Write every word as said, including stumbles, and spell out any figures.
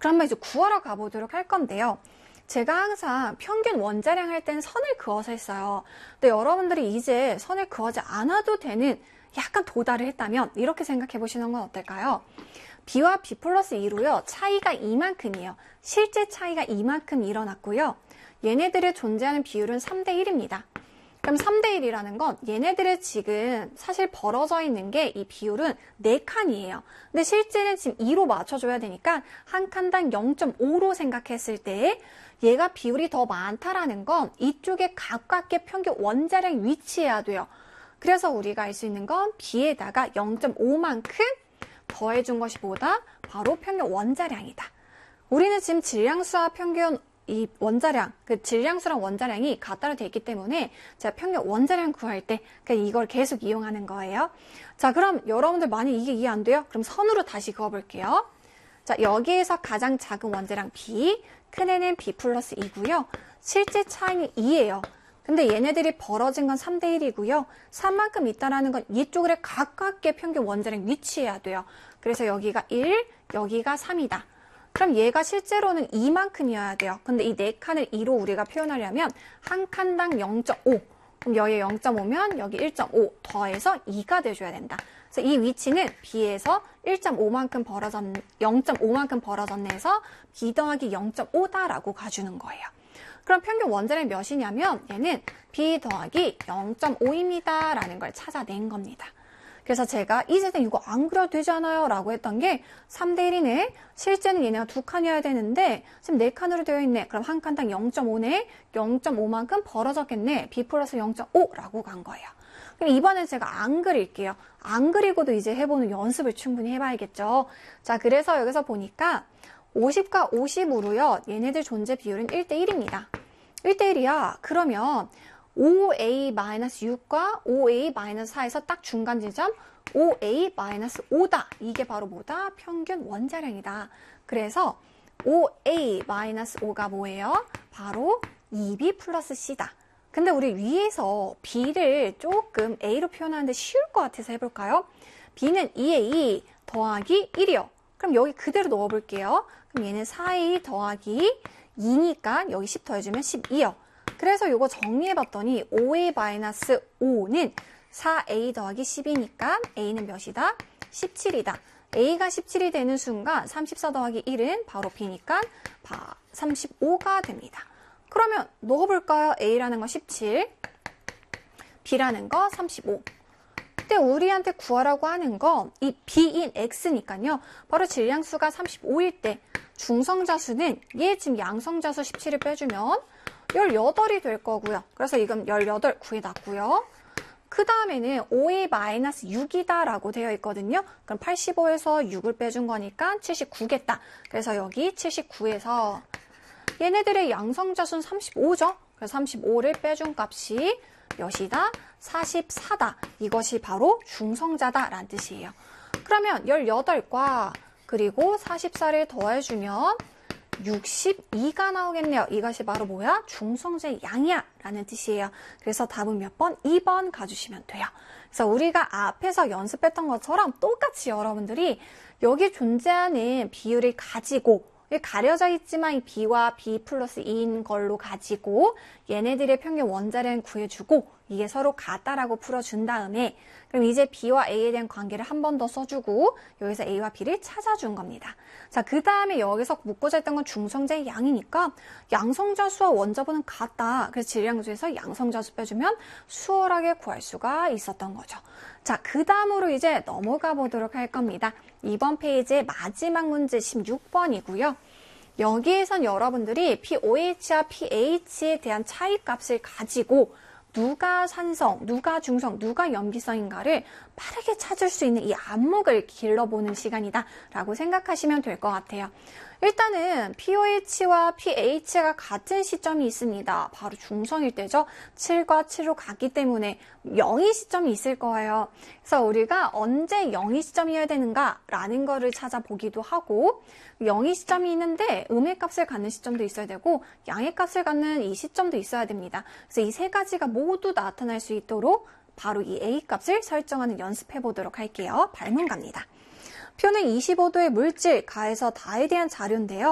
그러면 이제 구하러 가보도록 할 건데요. 제가 항상 평균 원자량 할 때는 선을 그어서 했어요. 근데 여러분들이 이제 선을 그어지 않아도 되는 약간 도달을 했다면 이렇게 생각해 보시는 건 어떨까요? B와 B 플러스 이로요. 차이가 이만큼이에요. 실제 차이가 이만큼 일어났고요. 얘네들의 존재하는 비율은 삼 대 일입니다. 그럼 삼 대 일이라는 건 얘네들의 지금 사실 벌어져 있는 게 이 비율은 네 칸이에요. 근데 실제는 지금 이로 맞춰줘야 되니까 한 칸당 영 점 오로 생각했을 때 얘가 비율이 더 많다라는 건 이쪽에 가깝게 평균 원자량이 위치해야 돼요. 그래서 우리가 알 수 있는 건 B에다가 영 점 오만큼 더해준 것이 뭐다? 바로 평균 원자량이다. 우리는 지금 질량수와 평균 이 원자량, 그 질량수랑 원자량이 같다로 되어 있기 때문에 제가 평균 원자량 구할 때 그냥 이걸 계속 이용하는 거예요. 자, 그럼 여러분들 만약 이게 이해 안 돼요? 그럼 선으로 다시 그어볼게요. 자, 여기에서 가장 작은 원자량 B, 큰 애는 B 플러스 이고요. 실제 차이는 이예요. 근데 얘네들이 벌어진 건 삼 대 일이고요. 삼만큼 있다라는 건 이쪽에 가깝게 평균 원자량 위치해야 돼요. 그래서 여기가 일, 여기가 삼이다. 그럼 얘가 실제로는 이만큼이어야 돼요. 근데 이 네 칸을 이로 우리가 표현하려면 한 칸당 영 점 오. 그럼 여기 영 점 오면 여기 일 점 오 더해서 이가 돼줘야 된다. 그래서 이 위치는 B에서 일 점 오만큼 벌어졌, 영 점 오만큼 벌어졌네서 B 더하기 영 점 오다라고 가주는 거예요. 그럼 평균 원자량이 몇이냐면 얘는 B 더하기 영 점 오입니다. 라는 걸 찾아낸 겁니다. 그래서 제가 이제는 이거 안 그려도 되잖아요 라고 했던 게 삼 대 일이네. 실제는 얘네가 두 칸이어야 되는데 지금 네 칸으로 되어 있네. 그럼 한 칸당 영 점 오네. 영 점 오만큼 벌어졌겠네. B 플러스 영 점 오라고 간 거예요. 그럼 이번엔 제가 안 그릴게요. 안 그리고도 이제 해보는 연습을 충분히 해봐야겠죠. 자, 그래서 여기서 보니까 오십과 오십으로요. 얘네들 존재 비율은 일 대 일입니다. 일 대 일이야. 그러면 오 에이 마이너스 육과 오 에이 마이너스 사에서 딱 중간 지점 오 에이 마이너스 오다. 이게 바로 뭐다? 평균 원자량이다. 그래서 오 에이 마이너스 오가 뭐예요? 바로 이 비 플러스 C다. 근데 우리 위에서 B를 조금 A로 표현하는데 쉬울 것 같아서 해볼까요? B는 이 에이 더하기 일이요. 그럼 여기 그대로 넣어볼게요. 그럼 얘는 사 에이 더하기 이니까 여기 십 더해주면 십이요. 그래서 이거 정리해봤더니 오 에이 마이너스 오는 사 에이 더하기 십이니까 A는 몇이다? 십칠이다. A가 십칠이 되는 순간 삼십사 더하기 일은 바로 B니까 삼십오가 됩니다. 그러면 넣어볼까요? A라는 거 십칠, B라는 거 삼십오. 그때 우리한테 구하라고 하는 거 이 B인 X니까요. 바로 질량수가 삼십오일 때 중성자수는 얘 지금 양성자수 십칠을 빼주면 십팔이 될 거고요. 그래서 이건 십팔 구해놨고요. 그 다음에는 오 에이 마이너스 육이다 라고 되어 있거든요. 그럼 팔십오에서 육을 빼준 거니까 칠십구겠다. 그래서 여기 칠십구에서 얘네들의 양성자수는 삼십오죠. 그래서 삼십오를 빼준 값이 몇이다? 사십사다. 이것이 바로 중성자다 라는 뜻이에요. 그러면 십팔과 그리고 사십사를 더해주면 육십이가 나오겠네요. 이것이 바로 뭐야? 중성자의 양이야 라는 뜻이에요. 그래서 답은 몇 번? 이 번 가주시면 돼요. 그래서 우리가 앞에서 연습했던 것처럼 똑같이 여러분들이 여기 존재하는 비율을 가지고 가려져 있지만 이 B와 B 플러스 이인 걸로 가지고 얘네들의 평균 원자량 구해주고 이게 서로 같다라고 풀어준 다음에 그럼 이제 B와 A에 대한 관계를 한 번 더 써주고 여기서 A와 B를 찾아준 겁니다. 자, 그 다음에 여기서 묻고자 했던 건 중성자의 양이니까 양성자수와 원자분은 같다. 그래서 질량수에서 양성자수 빼주면 수월하게 구할 수가 있었던 거죠. 자, 그 다음으로 이제 넘어가 보도록 할 겁니다. 이번 페이지의 마지막 문제 십육 번이고요. 여기에선 여러분들이 피오에이치와 피에이치에 대한 차이값을 가지고 누가 산성, 누가 중성, 누가 염기성인가를 빠르게 찾을 수 있는 이 안목을 길러보는 시간이다 라고 생각하시면 될 것 같아요. 일단은 피오에이치와 피에이치가 같은 시점이 있습니다. 바로 중성일 때죠. 칠과 칠로 같기 때문에 영의 시점이 있을 거예요. 그래서 우리가 언제 영의 시점이어야 되는가 라는 거를 찾아보기도 하고 영의 시점이 있는데 음의 값을 갖는 시점도 있어야 되고 양의 값을 갖는 이 시점도 있어야 됩니다. 그래서 이 세 가지가 모두 나타날 수 있도록 바로 이 A 값을 설정하는 연습해 보도록 할게요. 발문 갑니다. 표는 이십오 도의 물질, 가에서 다에 대한 자료인데요.